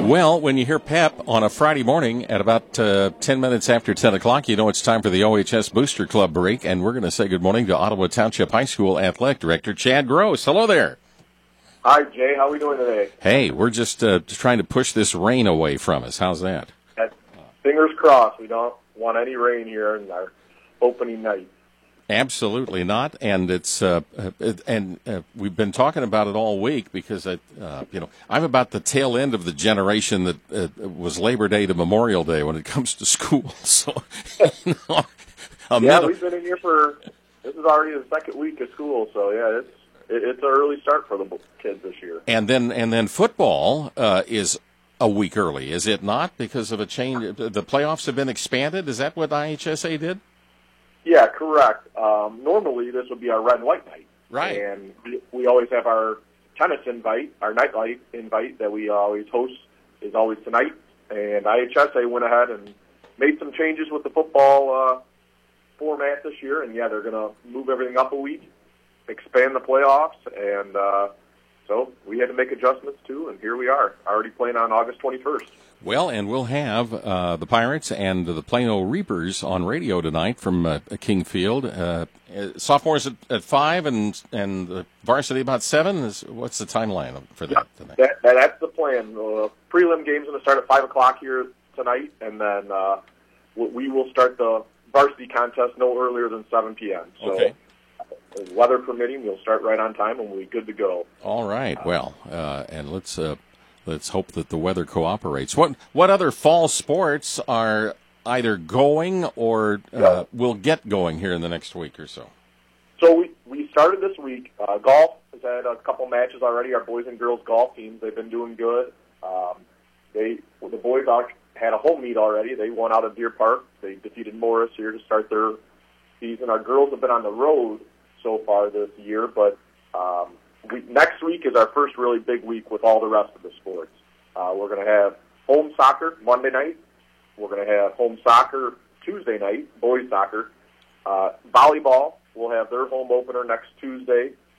Well, when you hear Pep on a Friday morning at about 10 minutes after 10 o'clock, you know it's time for the OHS Booster Club break, and we're going to say good morning to Ottawa Township High School Athletic Director Chad Gross. Hello there. Hi, Jay. How are we doing today? Hey, we're just trying to push this rain away from us. How's that? Fingers crossed. We don't want any rain here in our opening night. Absolutely not, and it's we've been talking about it all week because I'm about the tail end of the generation that was Labor Day to Memorial Day when it comes to school. So, we've been in here this is already the second week of school. So yeah, it's an early start for the kids this year. And then football is a week early, is it not? Because of a change, the playoffs have been expanded. Is that what IHSA did? Yeah, correct. Normally, this would be our red and white night. Right. And we always have our tennis invite, our nightlight invite that we always host is always tonight. And IHSA went ahead and made some changes with the football format this year. And, yeah, they're going to move everything up a week, expand the playoffs. And so we had to make adjustments, too. And here we are, already playing on August 21st. Well, and we'll have the Pirates and the Plano Reapers on radio tonight from King Field. Sophomores at 5 and the varsity about 7. What's the timeline for that tonight? That's the plan. Prelim game's going to start at 5 o'clock here tonight, and then we will start the varsity contest no earlier than 7 p.m. So, okay. Weather permitting, we'll start right on time, and we'll be good to go. All right. Well, and let's hope that the weather cooperates. What other fall sports are either going or will get going here in the next week or so? So we started this week. Golf has had a couple matches already. Our boys and girls golf teams, they've been doing good. The boys had a home meet already. They won out at Deer Park. They defeated Morris here to start their season. Our girls have been on the road so far this year, but next week is our first really big week with all the rest of the sports. We're going to have home soccer Monday night. We're going to have home soccer Tuesday night, boys soccer. Volleyball will have their home opener next Tuesday